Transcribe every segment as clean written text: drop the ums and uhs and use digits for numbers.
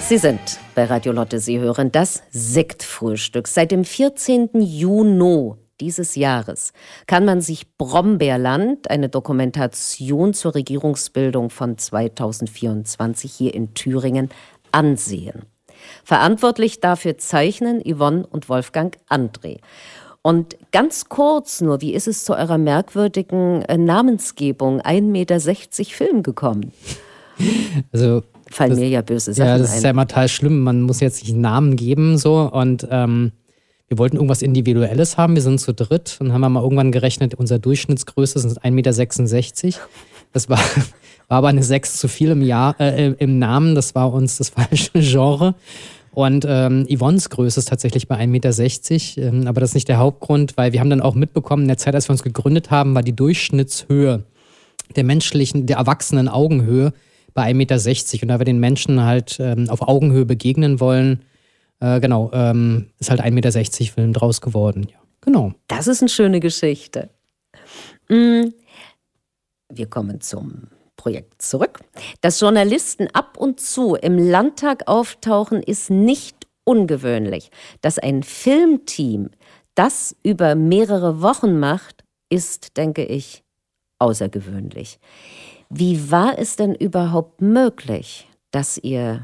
Sie sind bei Radio Lotte, Sie hören das Sektfrühstück. Seit dem 14. Juni dieses Jahres kann man sich Brombeerland, eine Dokumentation zur Regierungsbildung von 2024 hier in Thüringen, ansehen. Verantwortlich dafür zeichnen Yvonne und Wolfgang André. Und ganz kurz nur, wie ist es zu eurer merkwürdigen Namensgebung 1,60 Meter Film gekommen? Also fallen mir ja böse Sachen ein. Ja, das ist ja immer total schlimm. Man muss jetzt sich einen Namen geben so und wir wollten irgendwas Individuelles haben. Wir sind zu dritt und haben mal irgendwann gerechnet, unsere Durchschnittsgröße sind 1,66 Meter. Das war aber eine 6 zu viel im Namen. Das war uns das falsche Genre. Und Yvonnes Größe ist tatsächlich bei 1,60 Meter. Aber das ist nicht der Hauptgrund, weil wir haben dann auch mitbekommen, in der Zeit, als wir uns gegründet haben, war die Durchschnittshöhe der erwachsenen Augenhöhe bei 1,60 Meter. Und da wir den Menschen halt auf Augenhöhe begegnen wollen, ist halt 1,60 Meter Film draus geworden. Ja, genau. Das ist eine schöne Geschichte. Wir kommen zum Projekt zurück. Dass Journalisten ab und zu im Landtag auftauchen, ist nicht ungewöhnlich. Dass ein Filmteam das über mehrere Wochen macht, ist, denke ich, außergewöhnlich. Wie war es denn überhaupt möglich, dass ihr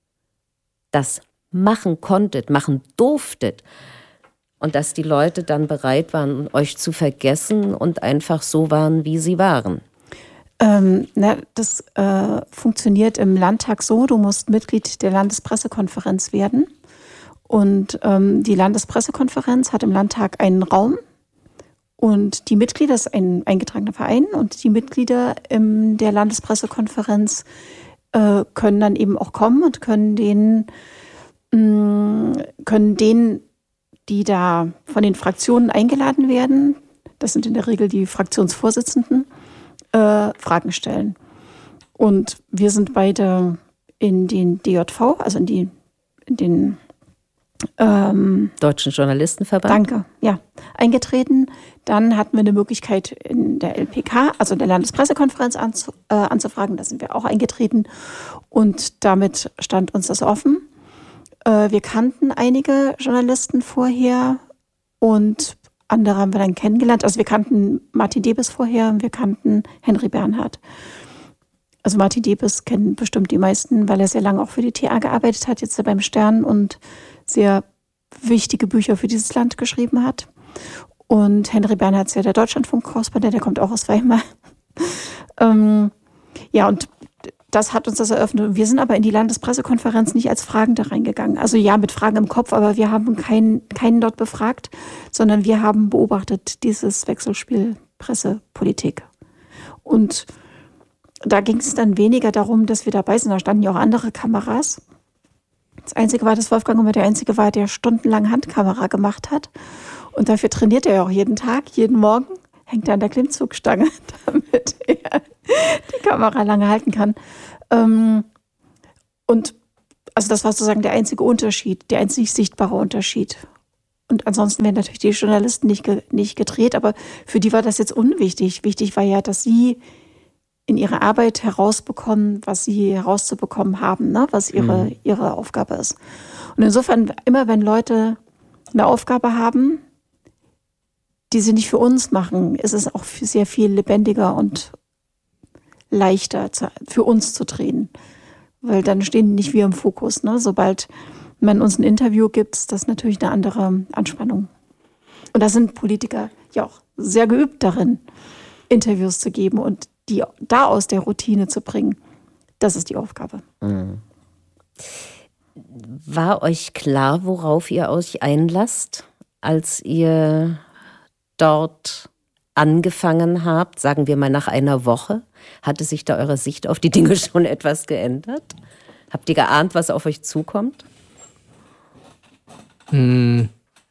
das machen konntet, machen durftet und dass die Leute dann bereit waren, euch zu vergessen und einfach so waren, wie sie waren? Das funktioniert im Landtag so, du musst Mitglied der Landespressekonferenz werden und die Landespressekonferenz hat im Landtag einen Raum und die Mitglieder, das ist ein eingetragener Verein und die Mitglieder der Landespressekonferenz können dann eben auch kommen und können denen, die da von den Fraktionen eingeladen werden, das sind in der Regel die Fraktionsvorsitzenden, Fragen stellen. Und wir sind beide in den DJV, also in den Deutschen Journalistenverband. Danke, ja, eingetreten. Dann hatten wir eine Möglichkeit in der LPK, also in der Landespressekonferenz anzufragen. Da sind wir auch eingetreten und damit stand uns das offen. Wir kannten einige Journalisten vorher und andere haben wir dann kennengelernt. Also wir kannten Martin Debes vorher und wir kannten Henry Bernhard. Also Martin Debes kennen bestimmt die meisten, weil er sehr lange auch für die TA gearbeitet hat, jetzt beim Stern und sehr wichtige Bücher für dieses Land geschrieben hat. Und Henry Bernhard ist ja der Deutschlandfunk-Korrespondent, der kommt auch aus Weimar. Ja, und das hat uns das eröffnet. Wir sind aber in die Landespressekonferenz nicht als Fragende reingegangen. Also ja, mit Fragen im Kopf, aber wir haben keinen dort befragt, sondern wir haben beobachtet dieses Wechselspiel Pressepolitik. Und da ging es dann weniger darum, dass wir dabei sind. Da standen ja auch andere Kameras. Das Einzige war, dass Wolfgang immer der Einzige war, der stundenlang Handkamera gemacht hat. Und dafür trainiert er ja auch jeden Tag, jeden Morgen. Hängt er an der Klimmzugstange, damit er die Kamera lange halten kann. Und also das war sozusagen der einzige Unterschied, der einzig sichtbare Unterschied. Und ansonsten werden natürlich die Journalisten nicht gedreht, aber für die war das jetzt unwichtig. Wichtig war ja, dass sie in ihrer Arbeit herausbekommen, was sie herauszubekommen haben, ne? Was ihre Aufgabe ist. Und insofern, immer wenn Leute eine Aufgabe haben, die sie nicht für uns machen, ist es auch sehr viel lebendiger und leichter für uns zu drehen. Weil dann stehen nicht wir im Fokus. Ne? Sobald man uns ein Interview gibt, ist das natürlich eine andere Anspannung. Und da sind Politiker ja auch sehr geübt darin, Interviews zu geben und die da aus der Routine zu bringen. Das ist die Aufgabe. Mhm. War euch klar, worauf ihr euch einlasst, als ihr dort angefangen habt, sagen wir mal nach einer Woche? Hatte sich da eure Sicht auf die Dinge schon etwas geändert? Habt ihr geahnt, was auf euch zukommt? Nee.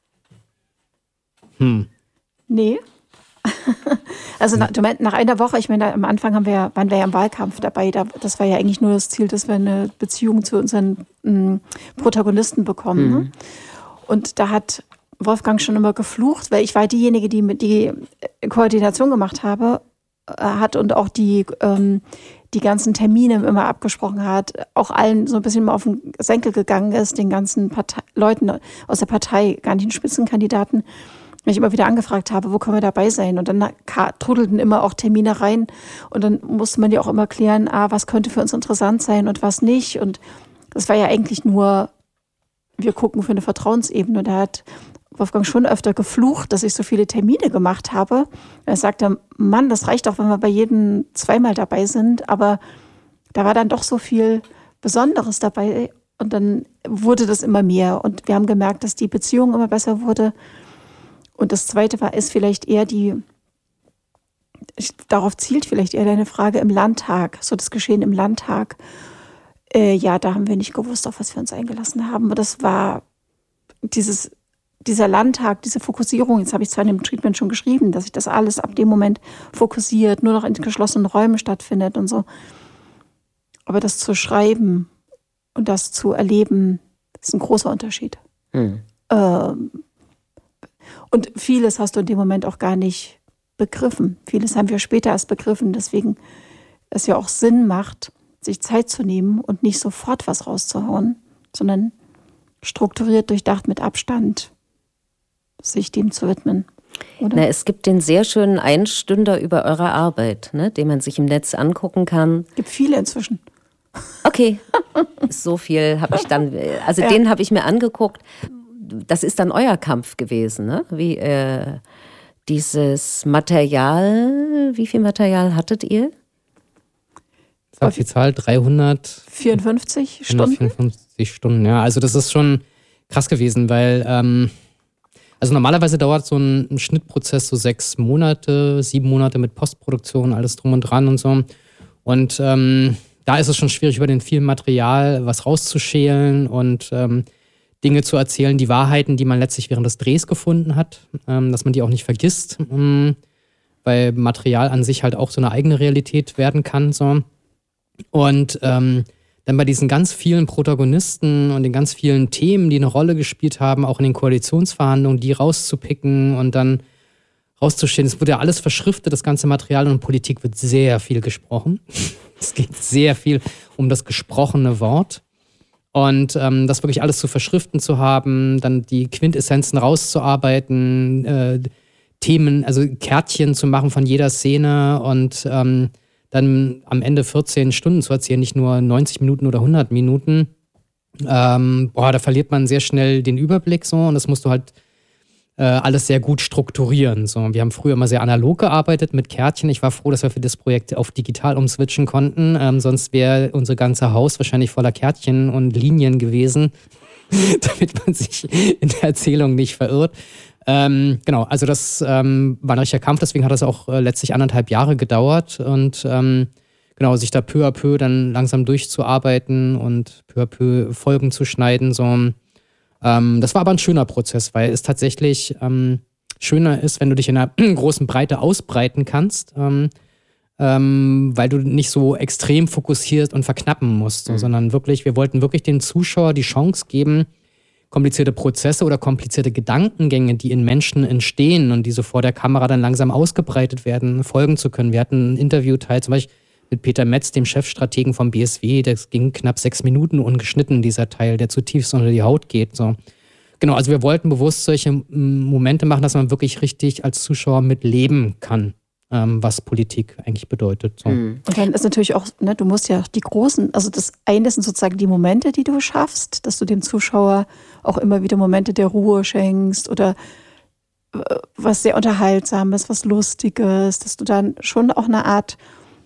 Also nach einer Woche, ich meine, am Anfang waren wir ja im Wahlkampf dabei. Das war ja eigentlich nur das Ziel, dass wir eine Beziehung zu unseren Protagonisten bekommen. Ne? Und da hat Wolfgang schon immer geflucht, weil ich war diejenige, die mit die Koordination gemacht habe. hat und auch die ganzen Termine immer abgesprochen hat, auch allen so ein bisschen mal auf den Senkel gegangen ist, den ganzen Leuten aus der Partei, gar nicht den Spitzenkandidaten, wenn ich immer wieder angefragt habe, wo können wir dabei sein? Und dann trudelten immer auch Termine rein und dann musste man ja auch immer klären, was könnte für uns interessant sein und was nicht. Und das war ja eigentlich nur, wir gucken für eine Vertrauensebene. Und da hat Wolfgang schon öfter geflucht, dass ich so viele Termine gemacht habe. Er sagte, Mann, das reicht doch, wenn wir bei jedem zweimal dabei sind. Aber da war dann doch so viel Besonderes dabei. Und dann wurde das immer mehr. Und wir haben gemerkt, dass die Beziehung immer besser wurde. Und das Zweite ist vielleicht eher darauf zielt vielleicht eher deine Frage im Landtag, so das Geschehen im Landtag. Ja, da haben wir nicht gewusst, auf was wir uns eingelassen haben. Aber das war dieser Landtag, diese Fokussierung, jetzt habe ich zwar in dem Treatment schon geschrieben, dass sich das alles ab dem Moment fokussiert, nur noch in geschlossenen Räumen stattfindet und so. Aber das zu schreiben und das zu erleben, ist ein großer Unterschied. Und vieles hast du in dem Moment auch gar nicht begriffen. Vieles haben wir später erst begriffen, deswegen es ja auch Sinn macht, sich Zeit zu nehmen und nicht sofort was rauszuhauen, sondern strukturiert, durchdacht, mit Abstand sich dem zu widmen. Oder? Na, es gibt den sehr schönen Einstünder über eure Arbeit, ne, den man sich im Netz angucken kann. Es gibt viele inzwischen. Okay, so viel habe ich dann, also den habe ich mir angeguckt. Das ist dann euer Kampf gewesen, ne? Wie dieses Material, wie viel Material hattet ihr? Das war die Zahl 354 Stunden. 154 Stunden, ja. Also das ist schon krass gewesen, weil also normalerweise dauert so ein Schnittprozess so 6 Monate, 7 Monate mit Postproduktion, alles drum und dran und so. Und da ist es schon schwierig, über den vielen Material was rauszuschälen und Dinge zu erzählen, die Wahrheiten, die man letztlich während des Drehs gefunden hat, dass man die auch nicht vergisst, weil Material an sich halt auch so eine eigene Realität werden kann. So. Und dann bei diesen ganz vielen Protagonisten und den ganz vielen Themen, die eine Rolle gespielt haben, auch in den Koalitionsverhandlungen, die rauszupicken und dann rauszustehen. Es wurde ja alles verschriftet, das ganze Material, und Politik wird sehr viel gesprochen. Es geht sehr viel um das gesprochene Wort. Und das wirklich alles zu verschriften zu haben, dann die Quintessenzen rauszuarbeiten, Themen, also Kärtchen zu machen von jeder Szene und dann am Ende 14 Stunden zu erzählen, nicht nur 90 Minuten oder 100 Minuten. Da verliert man sehr schnell den Überblick so, und das musst du halt alles sehr gut strukturieren. So. Wir haben früher immer sehr analog gearbeitet mit Kärtchen. Ich war froh, dass wir für das Projekt auf digital umswitchen konnten. Sonst wäre unser ganzes Haus wahrscheinlich voller Kärtchen und Linien gewesen, damit man sich in der Erzählung nicht verirrt. Genau, also das war ein richtiger Kampf, deswegen hat das auch letztlich 1,5 Jahre gedauert und genau, sich da peu à peu dann langsam durchzuarbeiten und peu à peu Folgen zu schneiden. So. Das war aber ein schöner Prozess, weil es tatsächlich schöner ist, wenn du dich in einer großen Breite ausbreiten kannst, weil du nicht so extrem fokussiert und verknappen musst, sondern wirklich, wir wollten wirklich dem Zuschauer die Chance geben, komplizierte Prozesse oder komplizierte Gedankengänge, die in Menschen entstehen und die so vor der Kamera dann langsam ausgebreitet werden, folgen zu können. Wir hatten ein Interviewteil zum Beispiel mit Peter Metz, dem Chefstrategen vom BSW, das ging knapp 6 Minuten ungeschnitten, dieser Teil, der zutiefst unter die Haut geht. So. Genau, also wir wollten bewusst solche Momente machen, dass man wirklich richtig als Zuschauer mitleben kann, was Politik eigentlich bedeutet. So. Und dann ist natürlich auch, ne, du musst ja die großen, also das eine sind sozusagen die Momente, die du schaffst, dass du dem Zuschauer auch immer wieder Momente der Ruhe schenkst oder was sehr Unterhaltsames, was Lustiges, dass du dann schon auch eine Art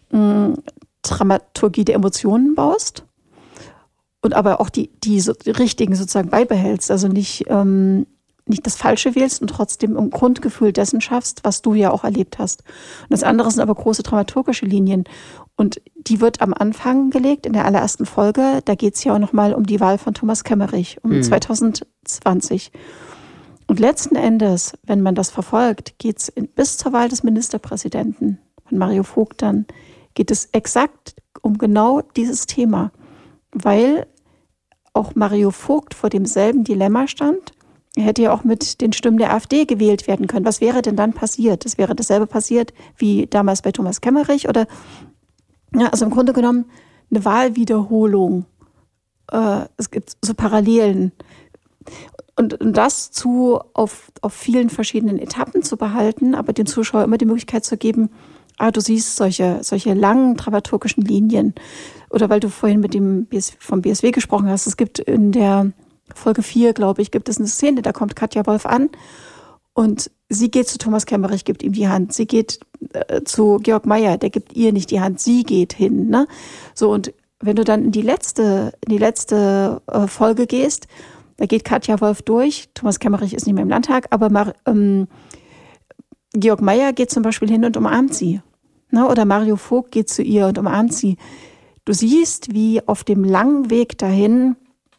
Dramaturgie der Emotionen baust und aber auch die richtigen sozusagen beibehältst, also nicht das Falsche wählst und trotzdem im Grundgefühl dessen schaffst, was du ja auch erlebt hast. Und das andere sind aber große dramaturgische Linien. Und die wird am Anfang gelegt, in der allerersten Folge. Da geht es ja auch nochmal um die Wahl von Thomas Kemmerich, um 2020. Und letzten Endes, wenn man das verfolgt, geht es bis zur Wahl des Ministerpräsidenten von Mario Vogt dann, geht es exakt um genau dieses Thema. Weil auch Mario Vogt vor demselben Dilemma stand. Er hätte ja auch mit den Stimmen der AfD gewählt werden können. Was wäre denn dann passiert? Es wäre dasselbe passiert wie damals bei Thomas Kemmerich oder, ja, also im Grunde genommen eine Wahlwiederholung. Es gibt so Parallelen. Und das auf vielen verschiedenen Etappen zu behalten, aber dem Zuschauer immer die Möglichkeit zu geben, du siehst solche langen dramaturgischen Linien. Oder weil du vorhin vom BSW gesprochen hast, es gibt in der Folge 4, glaube ich, gibt es eine Szene, da kommt Katja Wolf an und sie geht zu Thomas Kemmerich, gibt ihm die Hand. Sie geht zu Georg Meyer, der gibt ihr nicht die Hand, sie geht hin. Ne? So, und wenn du dann in die letzte Folge gehst, da geht Katja Wolf durch, Thomas Kemmerich ist nicht mehr im Landtag, aber Georg Meyer geht zum Beispiel hin und umarmt sie. Ne? Oder Mario Vogt geht zu ihr und umarmt sie. Du siehst, wie auf dem langen Weg dahin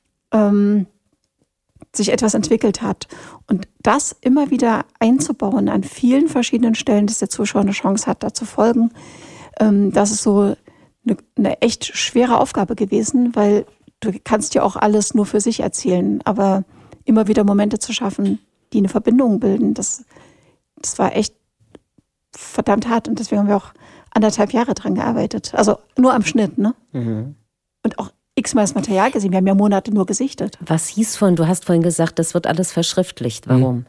sich etwas entwickelt hat. Und das immer wieder einzubauen an vielen verschiedenen Stellen, dass der Zuschauer eine Chance hat, da zu folgen, das ist so eine echt schwere Aufgabe gewesen, weil du kannst ja auch alles nur für sich erzählen, aber immer wieder Momente zu schaffen, die eine Verbindung bilden, das war echt verdammt hart und deswegen haben wir auch 1,5 Jahre dran gearbeitet. Also nur am Schnitt, ne? Mhm. Und auch x-mal das Material gesehen. Wir haben ja Monate nur gesichtet. Du hast vorhin gesagt, das wird alles verschriftlicht. Warum?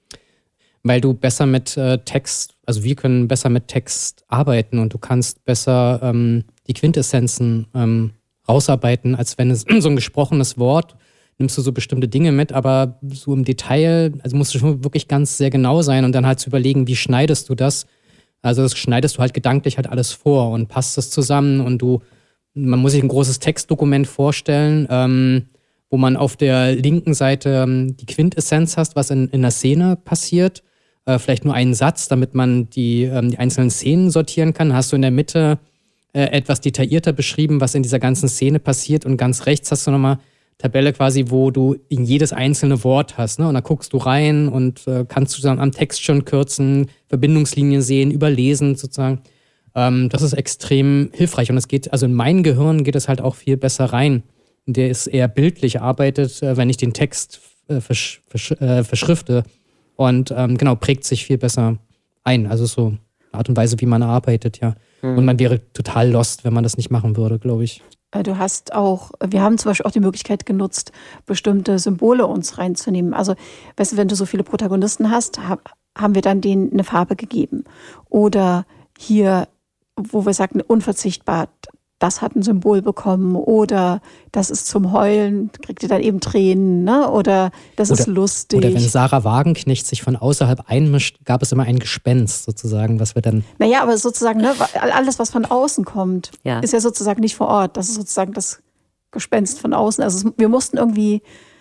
Weil du besser mit Text, also wir können besser mit Text arbeiten und du kannst besser die Quintessenzen rausarbeiten, als wenn es so ein gesprochenes Wort, nimmst du so bestimmte Dinge mit, aber so im Detail, also musst du schon wirklich ganz sehr genau sein und dann halt zu überlegen, wie schneidest du das? Also das schneidest du halt gedanklich halt alles vor und passt das zusammen und man muss sich ein großes Textdokument vorstellen, wo man auf der linken Seite die Quintessenz hast, was in der Szene passiert. Vielleicht nur einen Satz, damit man die einzelnen Szenen sortieren kann. Hast du in der Mitte etwas detaillierter beschrieben, was in dieser ganzen Szene passiert. Und ganz rechts hast du nochmal Tabelle quasi, wo du in jedes einzelne Wort hast. Ne? Und da guckst du rein und kannst du dann am Text schon kürzen, Verbindungslinien sehen, überlesen sozusagen. Das ist extrem hilfreich und es geht, also in mein Gehirn geht es halt auch viel besser rein. Der ist eher bildlich arbeitet, wenn ich den Text verschrifte und prägt sich viel besser ein. Also so eine Art und Weise, wie man arbeitet, ja. Mhm. Und man wäre total lost, wenn man das nicht machen würde, glaube ich. Wir haben zum Beispiel auch die Möglichkeit genutzt, bestimmte Symbole uns reinzunehmen. Also, weißt du, wenn du so viele Protagonisten hast, haben wir dann denen eine Farbe gegeben. Oder hier, wo wir sagten, unverzichtbar, das hat ein Symbol bekommen oder das ist zum Heulen, kriegt ihr dann eben Tränen, ne? Oder das ist lustig. Oder wenn Sarah Wagenknecht sich von außerhalb einmischt, gab es immer ein Gespenst sozusagen, was wir dann... Naja, aber sozusagen, ne, alles, was von außen kommt, ist ja sozusagen nicht vor Ort. Das ist sozusagen das Gespenst von außen. Also wir mussten irgendwie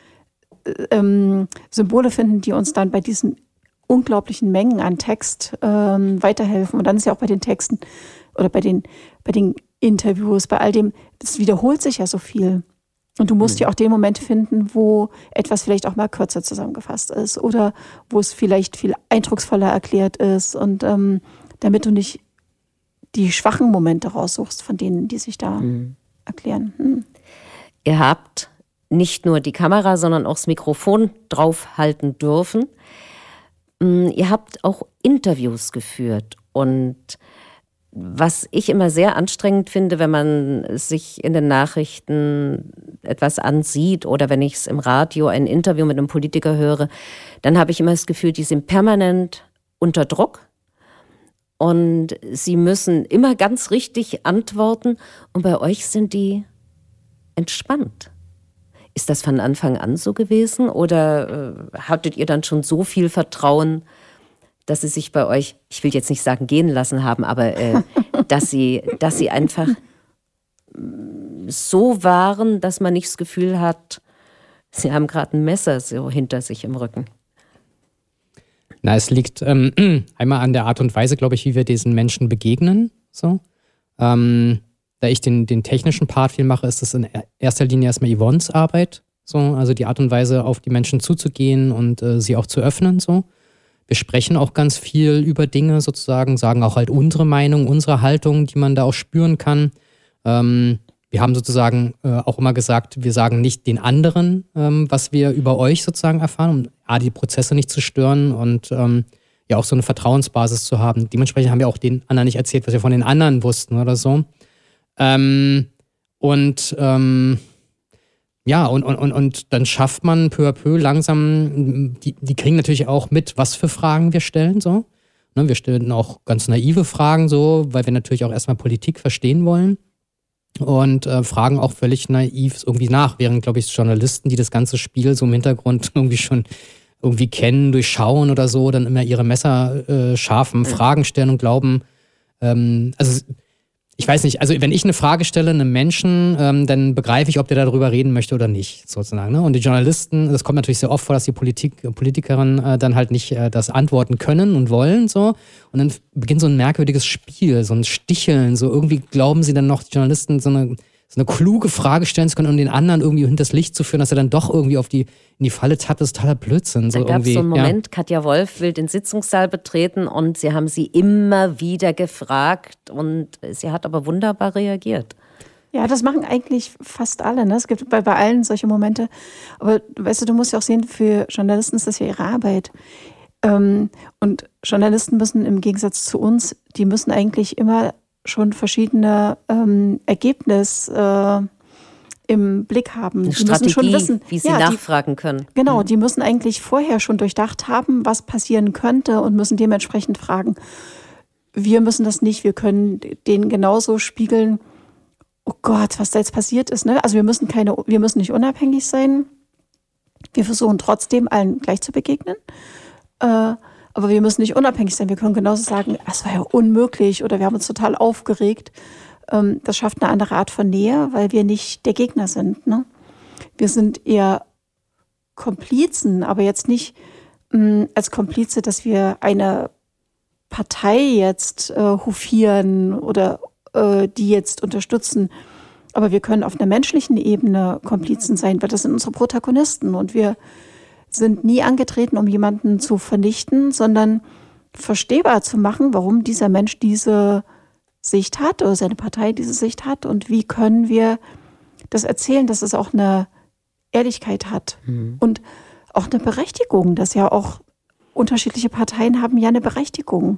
Symbole finden, die uns dann bei diesen unglaublichen Mengen an Text weiterhelfen. Und dann ist ja auch bei den Texten oder bei den Interviews, bei all dem, das wiederholt sich ja so viel. Und du musst ja auch den Moment finden, wo etwas vielleicht auch mal kürzer zusammengefasst ist oder wo es vielleicht viel eindrucksvoller erklärt ist und damit du nicht die schwachen Momente raussuchst von denen, die sich da erklären. Ihr habt nicht nur die Kamera, sondern auch das Mikrofon draufhalten dürfen. Ihr habt auch Interviews geführt und was ich immer sehr anstrengend finde, wenn man sich in den Nachrichten etwas ansieht oder wenn ich es im Radio ein Interview mit einem Politiker höre, dann habe ich immer das Gefühl, die sind permanent unter Druck und sie müssen immer ganz richtig antworten und bei euch sind die entspannt. Ist das von Anfang an so gewesen oder hattet ihr dann schon so viel Vertrauen, dass sie sich bei euch, ich will jetzt nicht sagen gehen lassen haben, aber dass sie einfach so waren, dass man nicht das Gefühl hat, sie haben gerade ein Messer so hinter sich im Rücken? Na, es liegt einmal an der Art und Weise, glaube ich, wie wir diesen Menschen begegnen. So. Da ich den technischen Part viel mache, ist das in erster Linie erstmal Yvonnes Arbeit. So. Also die Art und Weise, auf die Menschen zuzugehen und sie auch zu öffnen. So. Wir sprechen auch ganz viel über Dinge sozusagen, sagen auch halt unsere Meinung, unsere Haltung, die man da auch spüren kann. Wir wir haben sozusagen auch immer gesagt, wir sagen nicht den anderen, was wir über euch sozusagen erfahren, um die Prozesse nicht zu stören und ja auch so eine Vertrauensbasis zu haben. Dementsprechend haben wir auch den anderen nicht erzählt, was wir von den anderen wussten oder so. Ja, und dann schafft man peu à peu langsam, die kriegen natürlich auch mit, was für Fragen wir stellen, so. Ne, wir stellen auch ganz naive Fragen, so, weil wir natürlich auch erstmal Politik verstehen wollen. Und fragen auch völlig naiv irgendwie nach, während, glaube ich, Journalisten, die das ganze Spiel so im Hintergrund irgendwie schon irgendwie kennen, durchschauen oder so, dann immer ihre messerscharfen Fragen stellen und glauben, also ich weiß nicht, also wenn ich eine Frage stelle einem Menschen, dann begreife ich, ob der darüber reden möchte oder nicht, sozusagen. Ne? Und die Journalisten, das kommt natürlich sehr oft vor, dass die Politikerinnen dann halt nicht das antworten können und wollen, so. Und dann beginnt so ein merkwürdiges Spiel, so ein Sticheln, so irgendwie glauben sie dann noch, die Journalisten so eine kluge Frage stellen zu können, um den anderen irgendwie hinters Licht zu führen, dass er dann doch irgendwie in die Falle tappt. Das ist totaler Blödsinn. So da gab es so einen Moment, Katja Wolf will den Sitzungssaal betreten und sie haben sie immer wieder gefragt und sie hat aber wunderbar reagiert. Ja, das machen eigentlich fast alle. Ne? Es gibt bei allen solche Momente. Aber weißt du, du musst ja auch sehen, für Journalisten ist das ja ihre Arbeit. Und Journalisten müssen im Gegensatz zu uns, die müssen eigentlich immer schon verschiedene Ergebnisse im Blick haben. Eine die Strategie, müssen schon wissen, wie sie nachfragen können. Genau, die müssen eigentlich vorher schon durchdacht haben, was passieren könnte und müssen dementsprechend fragen. Wir müssen das nicht, wir können denen genauso spiegeln, oh Gott, was da jetzt passiert ist. Ne? Also wir müssen nicht unabhängig sein. Wir versuchen trotzdem allen gleich zu begegnen. Aber wir müssen nicht unabhängig sein. Wir können genauso sagen, es war ja unmöglich oder wir haben uns total aufgeregt. Das schafft eine andere Art von Nähe, weil wir nicht der Gegner sind. Ne? Wir sind eher Komplizen, aber jetzt nicht als Komplize, dass wir eine Partei jetzt hofieren oder die jetzt unterstützen. Aber wir können auf einer menschlichen Ebene Komplizen sein, weil das sind unsere Protagonisten und wir sind nie angetreten, um jemanden zu vernichten, sondern verstehbar zu machen, warum dieser Mensch diese Sicht hat oder seine Partei diese Sicht hat und wie können wir das erzählen, dass es auch eine Ehrlichkeit hat und auch eine Berechtigung, dass ja auch unterschiedliche Parteien haben ja eine Berechtigung.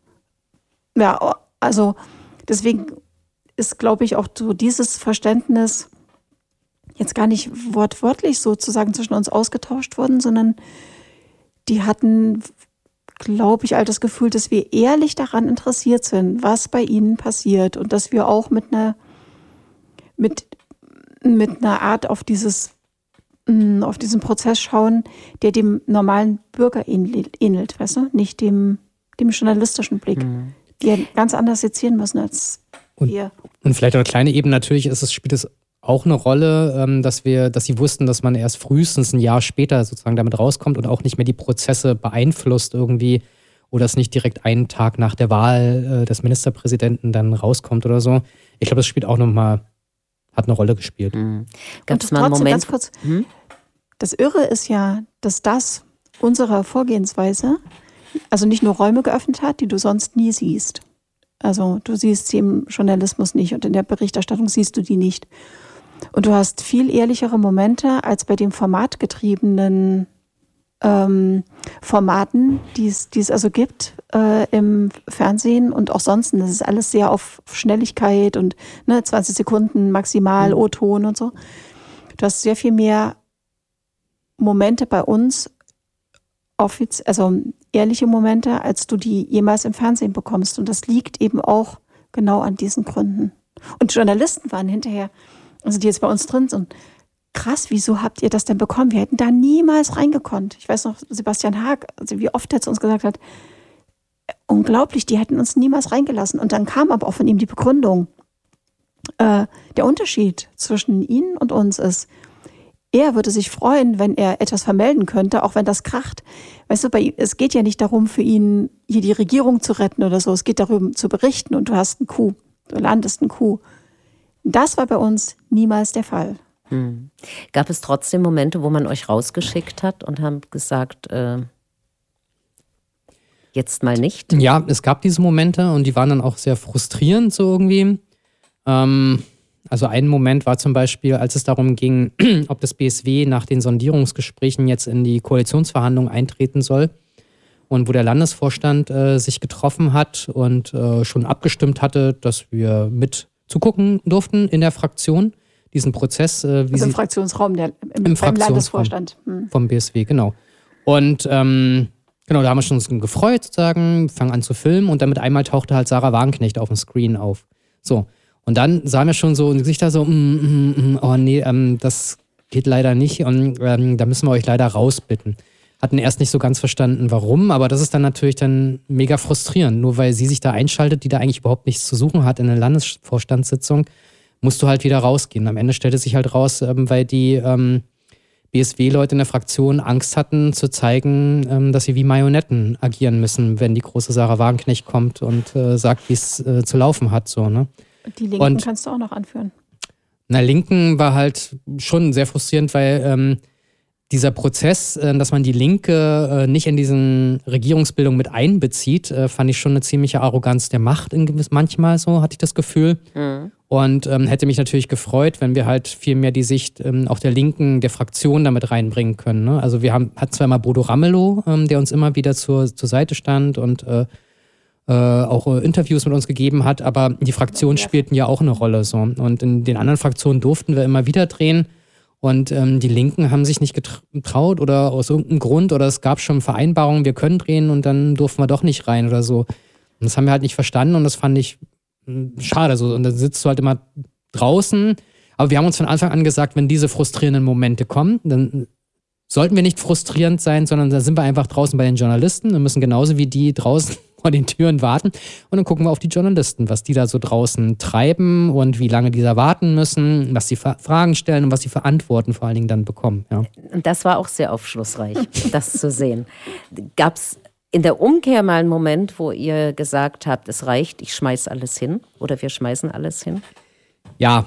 Ja, also deswegen ist, glaube ich, auch so dieses Verständnis jetzt gar nicht wortwörtlich sozusagen zwischen uns ausgetauscht worden, sondern die hatten, glaube ich, all das Gefühl, dass wir ehrlich daran interessiert sind, was bei ihnen passiert und dass wir auch mit einer Art auf diesen Prozess schauen, der dem normalen Bürger ähnelt, weißt du? Nicht dem journalistischen Blick. Die ganz anders sezieren müssen als wir. Und vielleicht auch eine kleine Ebene, natürlich spielt es auch eine Rolle, dass sie wussten, dass man erst frühestens ein Jahr später sozusagen damit rauskommt und auch nicht mehr die Prozesse beeinflusst irgendwie oder es nicht direkt einen Tag nach der Wahl des Ministerpräsidenten dann rauskommt oder so. Ich glaube, das spielt auch hat eine Rolle gespielt. Gab es mal einen Moment? Ganz kurz, das Irre ist ja, dass das unsere Vorgehensweise also nicht nur Räume geöffnet hat, die du sonst nie siehst. Also du siehst sie im Journalismus nicht und in der Berichterstattung siehst du die nicht. Und du hast viel ehrlichere Momente als bei den formatgetriebenen Formaten, die es also gibt im Fernsehen und auch sonst. Das ist alles sehr auf Schnelligkeit und 20 Sekunden maximal O-Ton und so. Du hast sehr viel mehr Momente bei uns, also ehrliche Momente, als du die jemals im Fernsehen bekommst. Und das liegt eben auch genau an diesen Gründen. Und Journalisten waren hinterher, also die jetzt bei uns drin sind, krass, wieso habt ihr das denn bekommen? Wir hätten da niemals reingekonnt. Ich weiß noch, Sebastian Haag, also wie oft er zu uns gesagt hat, unglaublich, die hätten uns niemals reingelassen. Und dann kam aber auch von ihm die Begründung. Der Unterschied zwischen ihnen und uns ist, er würde sich freuen, wenn er etwas vermelden könnte, auch wenn das kracht. Weißt du, es geht ja nicht darum, für ihn hier die Regierung zu retten oder so. Es geht darum, zu berichten und du hast einen Coup. Du landest einen Coup. Das war bei uns niemals der Fall. Gab es trotzdem Momente, wo man euch rausgeschickt hat und haben gesagt, jetzt mal nicht? Ja, es gab diese Momente und die waren dann auch sehr frustrierend so irgendwie. Also ein Moment war zum Beispiel, als es darum ging, ob das BSW nach den Sondierungsgesprächen jetzt in die Koalitionsverhandlungen eintreten soll. Und wo der Landesvorstand sich getroffen hat und schon abgestimmt hatte, dass wir mit zugucken durften in der Fraktion, diesen Prozess. Im Fraktionsraum, im Landesvorstand. Vom BSW, genau. Und da haben wir schon uns gefreut, sozusagen, fangen an zu filmen und dann mit einmal tauchte halt Sarah Wagenknecht auf dem Screen auf. So. Und dann sahen wir schon so in Gesichter so, oh nee, das geht leider nicht und da müssen wir euch leider rausbitten. Hatten erst nicht so ganz verstanden, warum, aber das ist dann natürlich dann mega frustrierend. Nur weil sie sich da einschaltet, die da eigentlich überhaupt nichts zu suchen hat in der Landesvorstandssitzung, musst du halt wieder rausgehen. Am Ende stellte sich halt raus, weil die BSW-Leute in der Fraktion Angst hatten, zu zeigen, dass sie wie Marionetten agieren müssen, wenn die große Sarah Wagenknecht kommt und sagt, wie es zu laufen hat. So, ne? Die Linken kannst du auch noch anführen. Na, Linken war halt schon sehr frustrierend, weil dieser Prozess, dass man die Linke nicht in diesen Regierungsbildung mit einbezieht, fand ich schon eine ziemliche Arroganz der Macht manchmal so, hatte ich das Gefühl. Mhm. Und hätte mich natürlich gefreut, wenn wir halt viel mehr die Sicht auch der Linken, der Fraktion damit reinbringen können. Ne? Also wir hatten zwar mal Bodo Ramelow, der uns immer wieder zur Seite stand und auch Interviews mit uns gegeben hat, aber die Fraktionen spielten ja auch eine Rolle. So. Und in den anderen Fraktionen durften wir immer wieder drehen. Und die Linken haben sich nicht getraut oder aus irgendeinem Grund oder es gab schon Vereinbarungen, wir können drehen und dann durften wir doch nicht rein oder so. Und das haben wir halt nicht verstanden und das fand ich schade. So. Und dann sitzt du halt immer draußen. Aber wir haben uns von Anfang an gesagt, wenn diese frustrierenden Momente kommen, dann sollten wir nicht frustrierend sein, sondern da sind wir einfach draußen bei den Journalisten. Wir müssen genauso wie die draußen vor den Türen warten und dann gucken wir auf die Journalisten, was die da so draußen treiben und wie lange die da warten müssen, was sie Fragen stellen und was sie für Antworten vor allen Dingen dann bekommen. Ja. Und das war auch sehr aufschlussreich, das zu sehen. Gab es in der Umkehr mal einen Moment, wo ihr gesagt habt, es reicht, ich schmeiß alles hin oder wir schmeißen alles hin? Ja,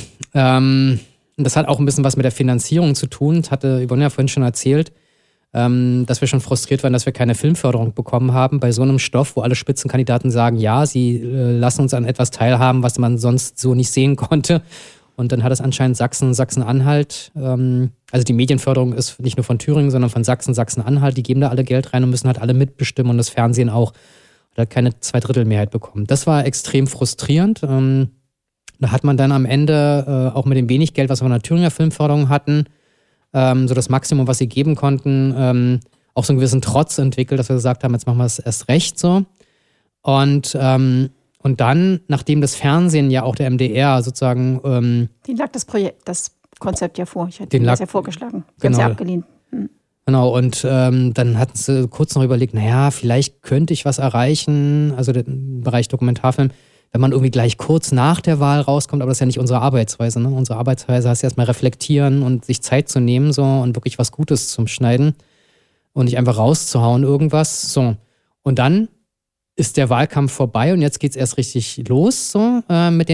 das hat auch ein bisschen was mit der Finanzierung zu tun. Das hatte Yvonne ja vorhin schon erzählt, dass wir schon frustriert waren, dass wir keine Filmförderung bekommen haben bei so einem Stoff, wo alle Spitzenkandidaten sagen, ja, sie lassen uns an etwas teilhaben, was man sonst so nicht sehen konnte. Und dann hat es anscheinend Sachsen-Anhalt, also die Medienförderung ist nicht nur von Thüringen, sondern von Sachsen-Anhalt, die geben da alle Geld rein und müssen halt alle mitbestimmen und das Fernsehen auch. Hat halt keine Zweidrittelmehrheit bekommen. Das war extrem frustrierend. Da hat man dann am Ende auch mit dem wenig Geld, was wir von der Thüringer Filmförderung hatten, so das Maximum, was sie geben konnten, auch so einen gewissen Trotz entwickelt, dass wir gesagt haben, jetzt machen wir es erst recht so. Und dann, nachdem das Fernsehen ja auch der MDR sozusagen... Den lag das Konzept ja vor. Ich hatte das ja vorgeschlagen. Sie haben es ja abgelehnt. Genau, und dann hatten sie kurz noch überlegt, naja, vielleicht könnte ich was erreichen, also im Bereich Dokumentarfilm, wenn man irgendwie gleich kurz nach der Wahl rauskommt, aber das ist ja nicht unsere Arbeitsweise. Ne? Unsere Arbeitsweise heißt erstmal reflektieren und sich Zeit zu nehmen so und wirklich was Gutes zum Schneiden und nicht einfach rauszuhauen irgendwas. So. Und dann ist der Wahlkampf vorbei und jetzt geht es erst richtig los so, mit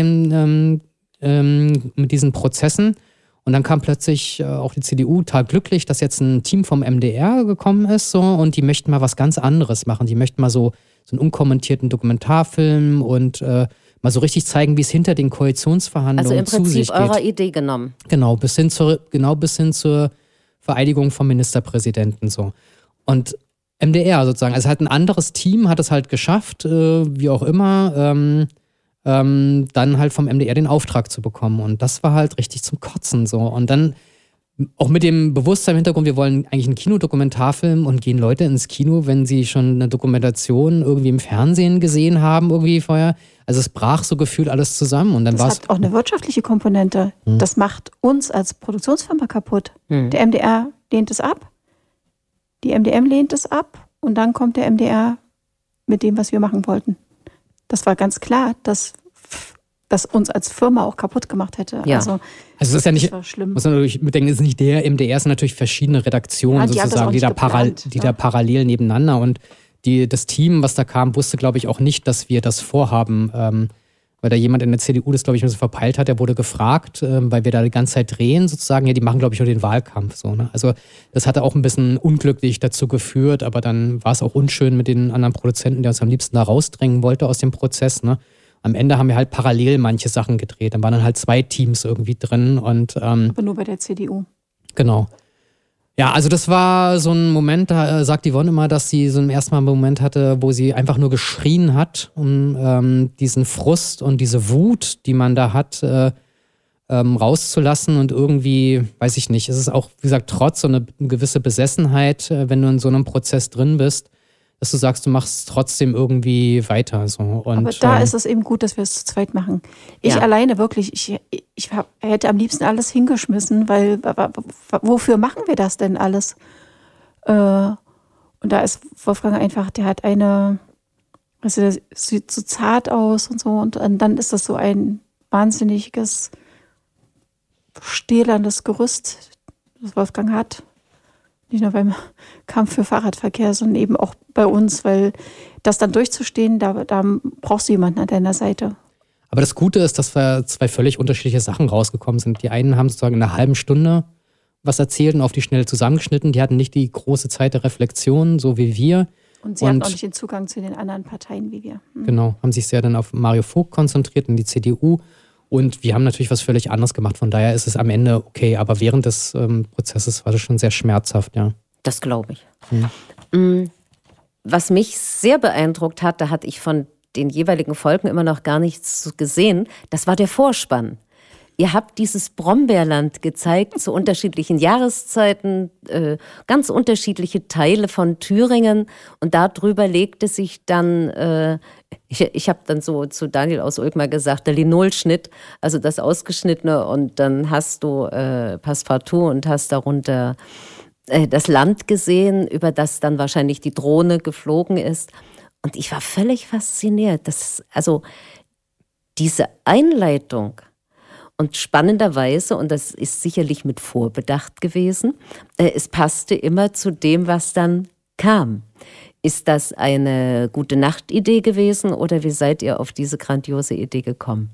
diesen Prozessen. Und dann kam plötzlich auch die CDU total glücklich, dass jetzt ein Team vom MDR gekommen ist so, und die möchten mal was ganz anderes machen. Die möchten mal so einen unkommentierten Dokumentarfilm und mal so richtig zeigen, wie es hinter den Koalitionsverhandlungen zu sich geht. Also im Prinzip eurer Idee genommen. Genau, bis hin zur Vereidigung vom Ministerpräsidenten so. Und MDR sozusagen, also halt ein anderes Team hat es halt geschafft, wie auch immer, dann halt vom MDR den Auftrag zu bekommen. Und das war halt richtig zum Kotzen so. Und dann auch mit dem Bewusstsein im Hintergrund, wir wollen eigentlich einen Kinodokumentarfilm und gehen Leute ins Kino, wenn sie schon eine Dokumentation irgendwie im Fernsehen gesehen haben, irgendwie vorher. Also es brach so gefühlt alles zusammen. Und dann das hat auch eine wirtschaftliche Komponente. Das macht uns als Produktionsfirma kaputt. Der MDR lehnt es ab. Die MDM lehnt es ab. Und dann kommt der MDR mit dem, was wir machen wollten. Das war ganz klar, dass uns als Firma auch kaputt gemacht hätte. Ja. Also es ist ja nicht, muss man natürlich bedenken, es ist nicht der MDR, es sind natürlich verschiedene Redaktionen sozusagen, die da parallel nebeneinander, und das Team, was da kam, wusste, glaube ich, auch nicht, dass wir das vorhaben, weil da jemand in der CDU das, glaube ich, ein bisschen verpeilt hat, der wurde gefragt, weil wir da die ganze Zeit drehen sozusagen, ja, die machen, glaube ich, nur den Wahlkampf. So, ne? Also das hatte auch ein bisschen unglücklich dazu geführt, aber dann war es auch unschön mit den anderen Produzenten, der uns am liebsten da rausdrängen wollte aus dem Prozess. Ne? Und am Ende haben wir halt parallel manche Sachen gedreht. Dann waren dann halt 2 Teams irgendwie drin und Aber nur bei der CDU. genau. Ja, also das war so ein Moment, da sagt Yvonne immer, dass sie so im ersten Mal einen Moment hatte, wo sie einfach nur geschrien hat, um diesen Frust und diese Wut, die man da hat, rauszulassen und irgendwie, weiß ich nicht, es ist auch, wie gesagt, trotz so eine gewisse Besessenheit, wenn du in so einem Prozess drin bist, dass du sagst, du machst trotzdem irgendwie weiter. So. Und, aber da ist es eben gut, dass wir es zu zweit machen. Ich alleine wirklich, ich hätte am liebsten alles hingeschmissen, weil wofür machen wir das denn alles? Und da ist Wolfgang einfach, der hat eine, also der sieht so zart aus und so und dann ist das so ein wahnsinniges, stählernes Gerüst, das Wolfgang hat. Nicht nur beim Kampf für Fahrradverkehr, sondern eben auch bei uns, weil das dann durchzustehen, da brauchst du jemanden an deiner Seite. Aber das Gute ist, dass wir 2 völlig unterschiedliche Sachen rausgekommen sind. Die einen haben sozusagen in einer halben Stunde was erzählt und auf die Schnelle zusammengeschnitten. Die hatten nicht die große Zeit der Reflexion, so wie wir. Und sie hatten auch nicht den Zugang zu den anderen Parteien wie wir. Genau, haben sich sehr dann auf Mario Vogt konzentriert und die CDU. Und wir haben natürlich was völlig anderes gemacht. Von daher ist es am Ende okay. Aber während des Prozesses war das schon sehr schmerzhaft, ja. Das glaube ich. Was mich sehr beeindruckt hat, da hatte ich von den jeweiligen Folgen immer noch gar nichts gesehen, das war der Vorspann. Ihr habt dieses Brombeerland gezeigt zu unterschiedlichen Jahreszeiten, ganz unterschiedliche Teile von Thüringen und darüber legte sich dann, ich habe dann so zu Daniel aus Ulk mal gesagt, der Linolschnitt, also das Ausgeschnittene und dann hast du Passepartout und hast darunter das Land gesehen, über das dann wahrscheinlich die Drohne geflogen ist und ich war völlig fasziniert, also diese Einleitung. Und spannenderweise, und das ist sicherlich mit Vorbedacht gewesen, es passte immer zu dem, was dann kam. Ist das eine gute Nachtidee gewesen oder wie seid ihr auf diese grandiose Idee gekommen?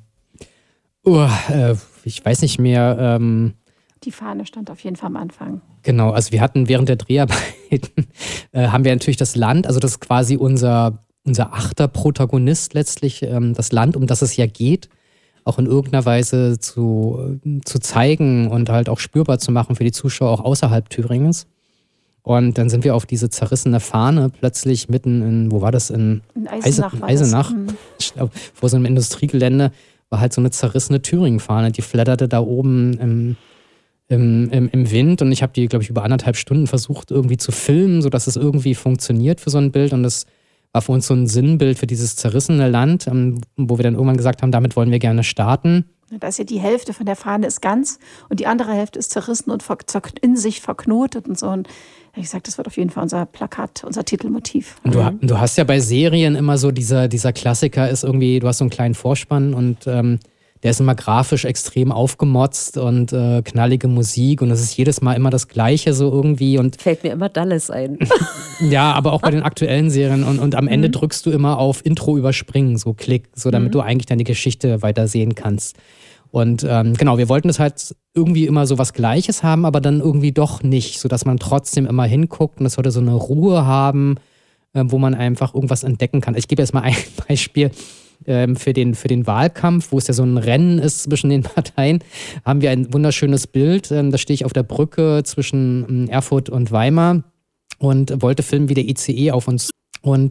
Ich weiß nicht mehr. Die Fahne stand auf jeden Fall am Anfang. Genau, also wir hatten während der Dreharbeiten, haben wir natürlich das Land, also das ist quasi unser 8. Protagonist letztlich, das Land, um das es ja geht, auch in irgendeiner Weise zu zeigen und halt auch spürbar zu machen für die Zuschauer auch außerhalb Thüringens. Und dann sind wir auf diese zerrissene Fahne plötzlich mitten in, wo war das? In Eisenach. Ich glaube, vor so einem Industriegelände war halt so eine zerrissene Thüringen-Fahne, die flatterte da oben im Wind und ich habe die, glaube ich, über 1,5 Stunden versucht irgendwie zu filmen, sodass es irgendwie funktioniert für so ein Bild und das war für uns so ein Sinnbild für dieses zerrissene Land, wo wir dann irgendwann gesagt haben, damit wollen wir gerne starten. Da ist ja die Hälfte von der Fahne ist ganz und die andere Hälfte ist zerrissen und in sich verknotet und so. Und ich sage, das wird auf jeden Fall unser Plakat, unser Titelmotiv. Und du hast ja bei Serien immer so, dieser Klassiker ist irgendwie, du hast so einen kleinen Vorspann und der ist immer grafisch extrem aufgemotzt und knallige Musik und es ist jedes Mal immer das Gleiche so irgendwie. Und fällt mir immer Dallas ein. Ja, aber auch bei den aktuellen Serien und am Ende drückst du immer auf Intro überspringen, so Klick, so damit du eigentlich dann die Geschichte weiter sehen kannst. Und genau, wir wollten es halt irgendwie immer so was Gleiches haben, aber dann irgendwie doch nicht, sodass man trotzdem immer hinguckt und es sollte so eine Ruhe haben, wo man einfach irgendwas entdecken kann. Ich gebe jetzt mal ein Beispiel. Für den Wahlkampf, wo es ja so ein Rennen ist zwischen den Parteien, haben wir ein wunderschönes Bild. Da stehe ich auf der Brücke zwischen Erfurt und Weimar und wollte filmen, wie der ICE auf uns und